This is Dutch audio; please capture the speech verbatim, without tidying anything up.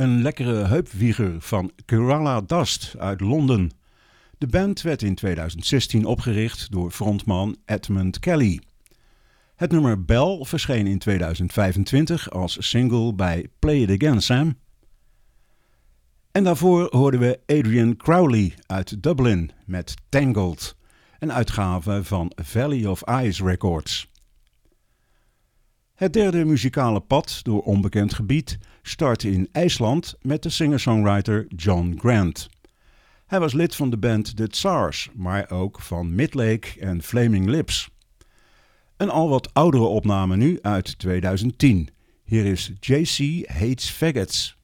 Een lekkere heupwieger van Kerala Dust uit Londen. De band werd in tweeduizend zestien opgericht door frontman Edmund Kelly. Het nummer Bell verscheen in tweeduizend vijfentwintig als single bij Play It Again, Sam. En daarvoor hoorden we Adrian Crowley uit Dublin met Tangled, een uitgave van Valley of Ice Records. Het derde muzikale pad door onbekend gebied startte in IJsland met de singer-songwriter John Grant. Hij was lid van de band The Tsars, maar ook van Midlake en Flaming Lips. Een al wat oudere opname nu uit tweeduizend tien. Hier is J C Hates Faggots.